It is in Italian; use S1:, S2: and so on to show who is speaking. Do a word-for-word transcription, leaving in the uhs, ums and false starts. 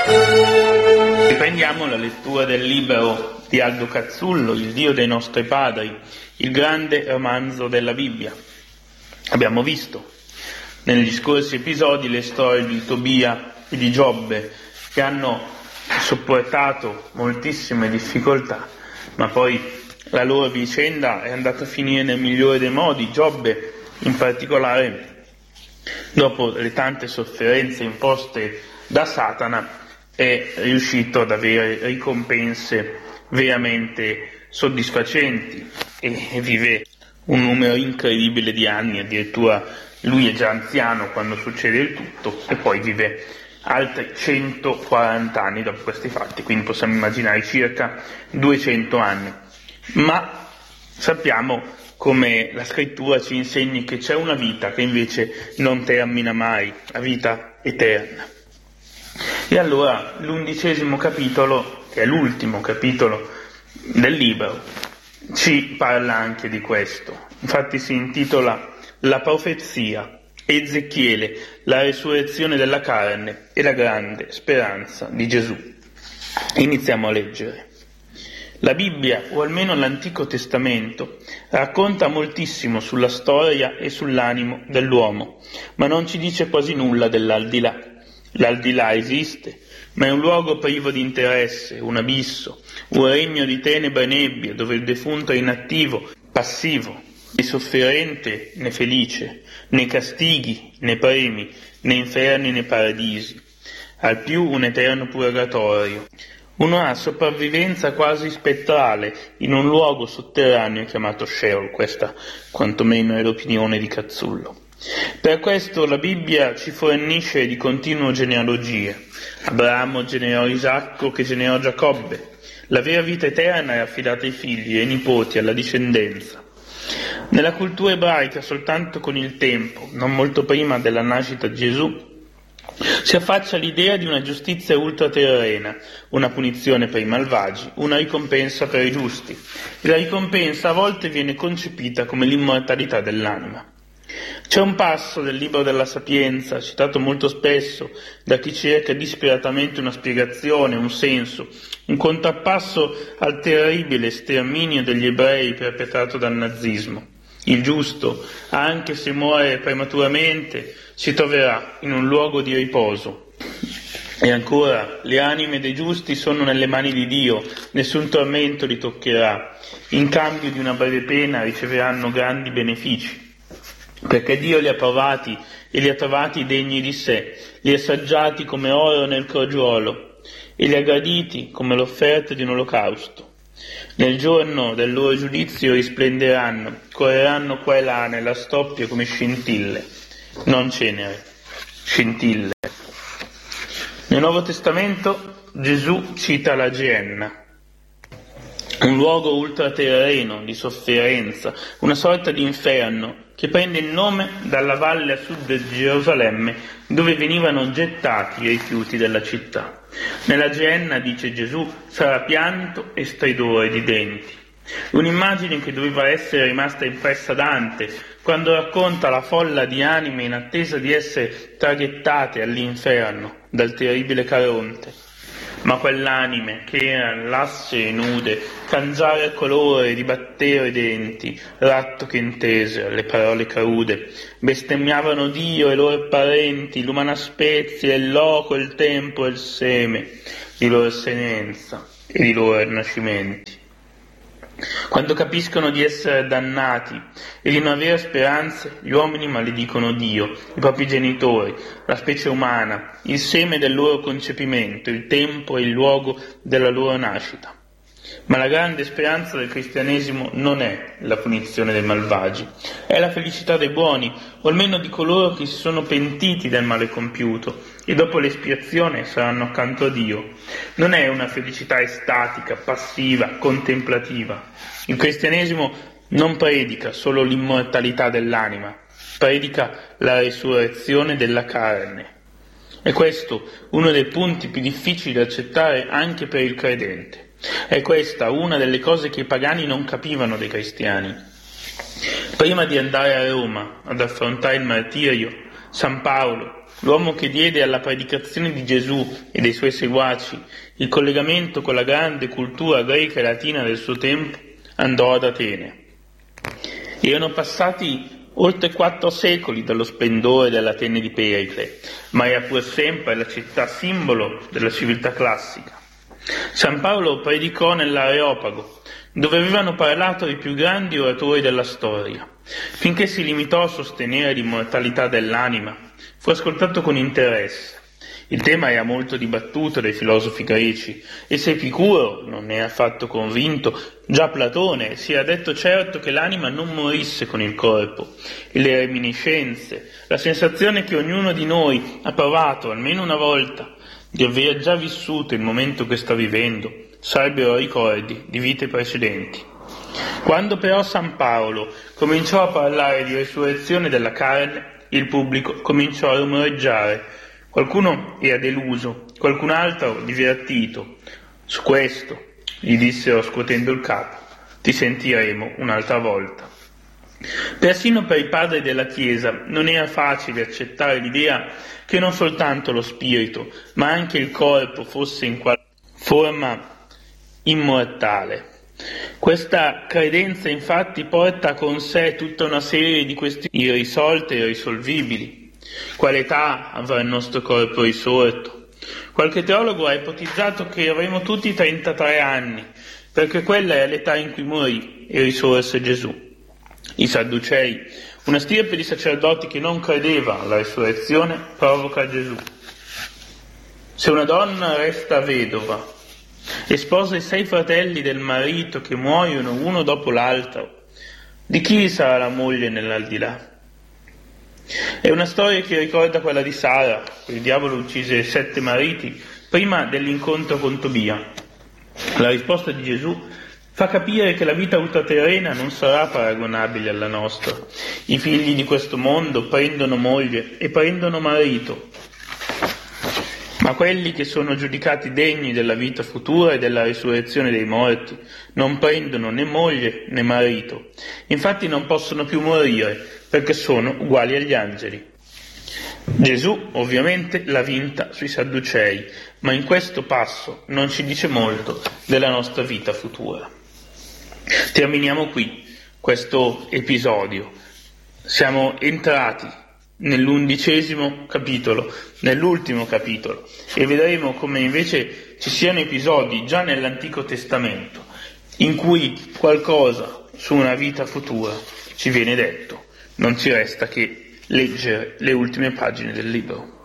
S1: Riprendiamo la lettura del libro di Aldo Cazzullo, Il Dio dei nostri padri, il grande romanzo della Bibbia. Abbiamo visto negli scorsi episodi le storie di Tobia e di Giobbe che hanno sopportato moltissime difficoltà, ma poi la loro vicenda è andata a finire nel migliore dei modi. Giobbe, in particolare, dopo le tante sofferenze imposte da Satana, è riuscito ad avere ricompense veramente soddisfacenti e vive un numero incredibile di anni, addirittura lui è già anziano quando succede il tutto e poi vive altri centoquaranta anni dopo questi fatti, quindi possiamo immaginare circa duecento anni. Ma sappiamo come la scrittura ci insegni che c'è una vita che invece non termina mai, la vita eterna. E allora l'undicesimo capitolo, che è l'ultimo capitolo del libro, ci parla anche di questo. Infatti si intitola La profezia, Ezechiele, la resurrezione della carne e la grande speranza di Gesù. Iniziamo a leggere. La Bibbia, o almeno l'Antico Testamento, racconta moltissimo sulla storia e sull'animo dell'uomo, ma non ci dice quasi nulla dell'aldilà. L'aldilà esiste, ma è un luogo privo di interesse, un abisso, un regno di tenebre e nebbie, dove il defunto è inattivo, passivo, né sofferente né felice, né castighi né premi, né inferni né paradisi, al più un eterno purgatorio. Una sopravvivenza quasi spettrale in un luogo sotterraneo chiamato Sheol, questa quantomeno è l'opinione di Cazzullo. Per questo la Bibbia ci fornisce di continuo genealogie. Abramo generò Isacco che generò Giacobbe. La vera vita eterna è affidata ai figli e ai nipoti, alla discendenza. Nella cultura ebraica soltanto con il tempo, non molto prima della nascita di Gesù, si affaccia l'idea di una giustizia ultraterrena, una punizione per i malvagi, una ricompensa per i giusti. E la ricompensa a volte viene concepita come l'immortalità dell'anima. C'è un passo del libro della Sapienza, citato molto spesso da chi cerca disperatamente una spiegazione, un senso, un contrappasso al terribile sterminio degli ebrei perpetrato dal nazismo. Il giusto, anche se muore prematuramente, si troverà in un luogo di riposo. E ancora, le anime dei giusti sono nelle mani di Dio, nessun tormento li toccherà. In cambio di una breve pena riceveranno grandi benefici, perché Dio li ha provati e li ha trovati degni di sé, li ha assaggiati come oro nel crogiuolo e li ha graditi come l'offerta di un olocausto. Nel giorno del loro giudizio risplenderanno, correranno qua e là nella stoppia come scintille, non cenere, scintille. Nel Nuovo Testamento Gesù cita la Geenna, un luogo ultraterreno di sofferenza, una sorta di inferno che prende il nome dalla valle a sud di Gerusalemme dove venivano gettati i rifiuti della città. Nella Geenna, dice Gesù, sarà pianto e stridore di denti. Un'immagine che doveva essere rimasta impressa a Dante quando racconta la folla di anime in attesa di essere traghettate all'inferno dal terribile Caronte. Ma quell'anime che era lasse e nude, cangiare a colore, dibatteva i denti, ratto che intese le parole crude, bestemmiavano Dio e i loro parenti, l'umana spezia, il loco, il tempo e il seme di loro essenenza e di loro nascimenti. Quando capiscono di essere dannati e di non avere speranze, gli uomini maledicono Dio, i propri genitori, la specie umana, il seme del loro concepimento, il tempo e il luogo della loro nascita. Ma la grande speranza del cristianesimo non è la punizione dei malvagi, è la felicità dei buoni, o almeno di coloro che si sono pentiti del male compiuto e dopo l'espiazione saranno accanto a Dio. Non è una felicità estatica, passiva, contemplativa. Il cristianesimo non predica solo l'immortalità dell'anima, predica la risurrezione della carne. E questo uno dei punti più difficili da accettare anche per il credente. È questa una delle cose che i pagani non capivano dei cristiani. Prima di andare a Roma ad affrontare il martirio, San Paolo l'uomo che diede alla predicazione di Gesù e dei suoi seguaci il collegamento con la grande cultura greca e latina del suo tempo, andò ad Atene. Erano passati oltre quattro secoli dallo splendore dell'Atene di Pericle, ma era pur sempre la città simbolo della civiltà classica. San Paolo predicò nell'Areopago, dove avevano parlato i più grandi oratori della storia, finché si limitò a sostenere l'immortalità dell'anima. Fu ascoltato con interesse. Il tema era molto dibattuto dai filosofi greci e se Epicuro non ne era affatto convinto, già Platone si era detto certo che l'anima non morisse con il corpo e le reminiscenze, la sensazione che ognuno di noi ha provato almeno una volta di aver già vissuto il momento che sta vivendo, sarebbero ricordi di vite precedenti. Quando però San Paolo cominciò a parlare di risurrezione della carne, il pubblico cominciò a rumoreggiare. Qualcuno era deluso, qualcun altro divertito. Su questo, gli dissero scuotendo il capo, ti sentiremo un'altra volta. Persino per i padri della Chiesa non era facile accettare l'idea che non soltanto lo spirito, ma anche il corpo fosse in qualche forma immortale. Questa credenza infatti porta con sé tutta una serie di questioni irrisolte e irrisolvibili. Quale età avrà il nostro corpo risorto? Qualche teologo ha ipotizzato che avremo tutti trentatré anni, perché quella è l'età in cui morì e risorse Gesù. I Sadducei, una stirpe di sacerdoti che non credeva alla risurrezione, provoca Gesù. Se una donna resta vedova e sposa i sei fratelli del marito che muoiono uno dopo l'altro, di chi sarà la moglie nell'aldilà? È una storia che ricorda quella di Sara, il diavolo uccise sette mariti prima dell'incontro con Tobia. La risposta di Gesù fa capire che la vita ultraterrena non sarà paragonabile alla nostra. I figli di questo mondo prendono moglie e prendono marito, ma quelli che sono giudicati degni della vita futura e della risurrezione dei morti non prendono né moglie né marito. Infatti non possono più morire perché sono uguali agli angeli. Gesù ovviamente l'ha vinta sui Sadducei, ma in questo passo non ci dice molto della nostra vita futura. Terminiamo qui questo episodio. Siamo entrati nell'undicesimo capitolo, nell'ultimo capitolo, e vedremo come invece ci siano episodi già nell'Antico Testamento in cui qualcosa su una vita futura ci viene detto. Non ci resta che leggere le ultime pagine del libro.